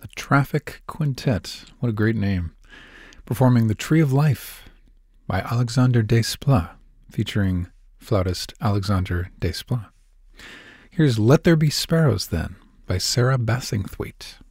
Traffic Quintet. What a great name. Performing The Tree of Life by Alexander Desplat, featuring flautist Alexander Desplat. Here's Let There Be Sparrows, then, by Sarah Bassingthwaite.